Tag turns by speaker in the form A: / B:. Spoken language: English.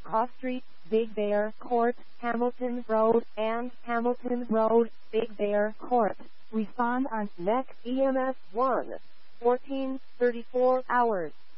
A: Cross Street, Big Bear Court, Hamilton Road, and Hamilton Road, Big Bear Court. Respond on NEC EMS 1. 1434 hours.